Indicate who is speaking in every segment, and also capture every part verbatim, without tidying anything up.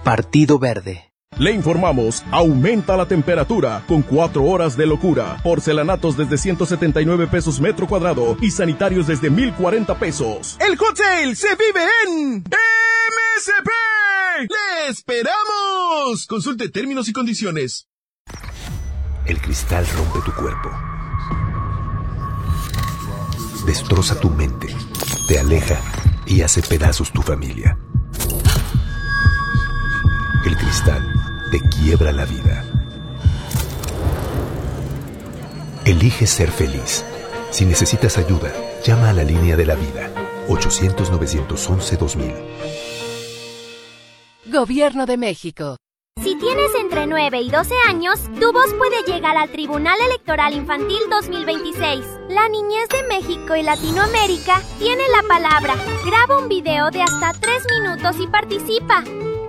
Speaker 1: Partido Verde.
Speaker 2: Le informamos, aumenta la temperatura con cuatro horas de locura. Porcelanatos desde ciento setenta y nueve pesos metro cuadrado y sanitarios desde mil cuarenta pesos.
Speaker 3: El Hot Sale se vive en M S P. ¡Le esperamos! Consulte términos y condiciones.
Speaker 4: El cristal rompe tu cuerpo. Destroza tu mente. Te aleja y hace pedazos tu familia. El cristal te quiebra la vida. Elige ser feliz. Si necesitas ayuda, llama a la línea de la vida. ochocientos, novecientos once, dos mil.
Speaker 5: Gobierno de México.
Speaker 6: Si tienes entre nueve y doce años, tu voz puede llegar al Tribunal Electoral Infantil dos mil veintiséis. La niñez de México y Latinoamérica tiene la palabra. Graba un video de hasta tres minutos y participa.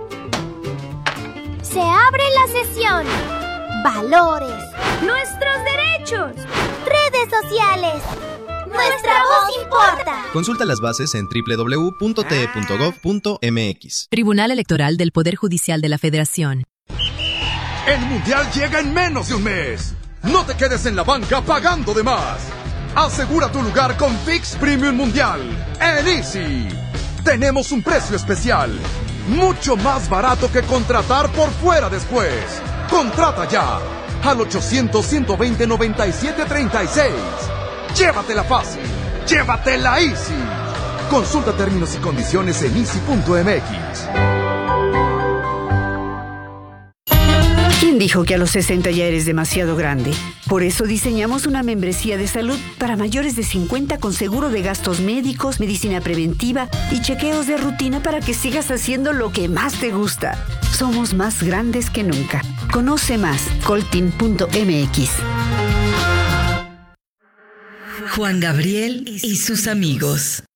Speaker 6: Se abre la sesión. Valores. Nuestros derechos. Redes sociales. Nuestra voz importa.
Speaker 7: Consulta las bases en doble u doble u doble u punto t e punto gov punto m x.
Speaker 8: Tribunal Electoral del Poder Judicial de la Federación.
Speaker 9: El Mundial llega en menos de un mes. No te quedes en la banca pagando de más. Asegura tu lugar con Fix Premium Mundial en Easy. Tenemos un precio especial, mucho más barato que contratar por fuera después. Contrata ya al ochocientos, ciento veinte, noventa y siete, treinta y seis. Llévatela fácil, llévatela Easy. Consulta términos y condiciones en easy punto m x.
Speaker 10: ¿Quién dijo que a los sesenta ya eres demasiado grande? Por eso diseñamos una membresía de salud para mayores de cincuenta con seguro de gastos médicos, medicina preventiva y chequeos de rutina para que sigas haciendo lo que más te gusta. Somos más grandes que nunca. Conoce más, coltin punto m x.
Speaker 11: Juan Gabriel y sus amigos.